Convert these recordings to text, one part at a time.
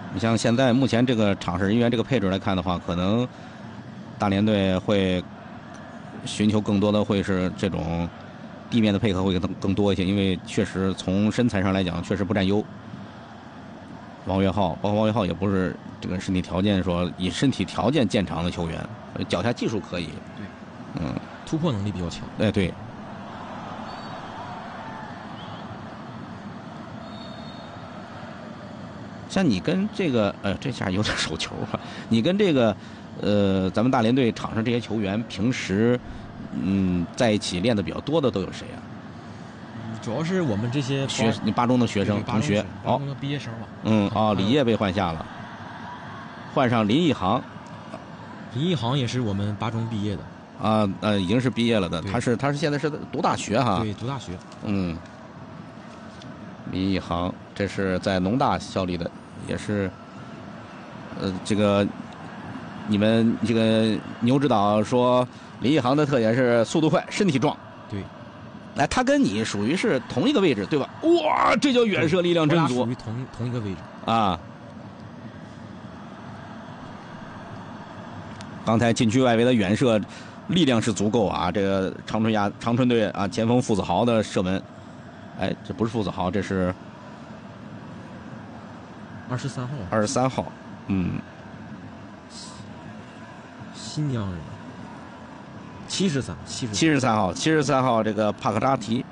你像现在目前这个场上人员这个配置来看的话，可能大连队会寻求更多的会是这种地面的配合会更多一些，因为确实从身材上来讲确实不占优。王岳浩，包括王岳浩也不是这个身体条件说以身体条件见长的球员，脚下技术可以， 对，突破能力比较强。 哎，对。像你跟这个这下有点手球啊！你跟这个咱们大连队场上这些球员平时在一起练的比较多的都有谁啊？ 主要是我们这些你八中的学生同学， 八中的毕业生嘛。 李烨被换下了，换上林一航。 林一航也是我们八中毕业的已经是毕业了的。他是现在是读大学哈。 对，读大学。 林一航，这是在农大效力的。也是，这个你们这个牛指导说林一航的特点是速度快、身体壮。 对， 哎，他跟你属于是同一个位置，对吧？哇，这叫远射力量真足， 属于同一个位置啊。刚才禁区外围的远射力量是足够啊！这个长春队啊，前锋傅子豪的射门，哎，这不是傅子豪，这是。23号， 新疆人 ，73号，这个帕克扎提，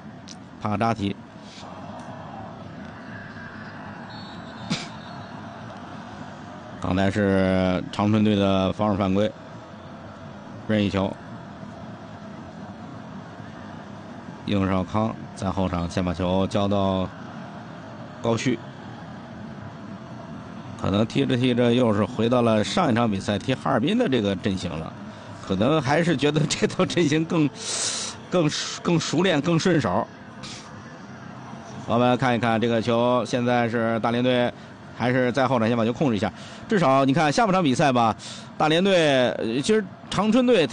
刚才是长春队的防守犯规，任意球，应少康在后场先把球交到高旭。可能踢着又是回到了上一场比赛踢哈尔滨的这个阵型了，可能还是觉得这套阵型更熟练、更顺手。我们看一看这个球，现在是大连队还是在后场先把球控制一下。至少你看下半场比赛吧，大连队其实长春队。